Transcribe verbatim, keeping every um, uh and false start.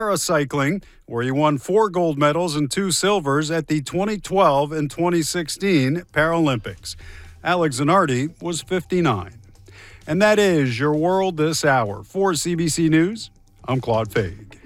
Paracycling, where he won four gold medals and two silvers at the twenty twelve and twenty sixteen Paralympics. Alex Zanardi was fifty-nine. And that is your world this hour. For C B C News, I'm Claude Faig.